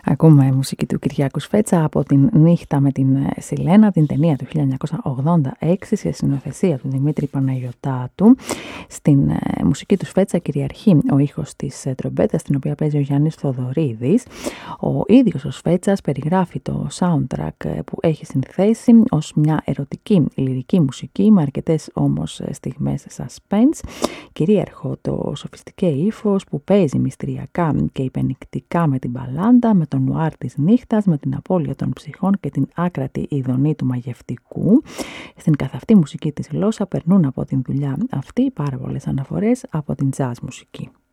Ακούμε μουσική του Κυριάκου Σφέτσα από την Νύχτα με την Σιλένα, την ταινία του 1986 σε συνοθεσία του Δημήτρη Παναγιωτάτου. Στην μουσική του Σφέτσα κυριαρχεί ο ήχος της τρομπέτας, την οποία παίζει ο Γιάννης Θοδωρίδης. Ο ίδιος ο Σφέτσας περιγράφει το soundtrack που έχει συνθέσει ως μια ερωτική λυρική μουσική με αρκετές όμως στιγμές suspense. Κυρίαρχο το σοφιστικέ ύφος που παίζει μυστηριακά και υπενικτικά με την μπαλάντα, με τον νουάρ της νύχτας, με την απώλεια των ψυχών και την άκρατη ειδονή του μαγευτικού. Στην καθαυτή μουσική της γλώσσα περνούν από την δουλειά αυτή πάρα πολλές αναφορές από την jazz μουσική.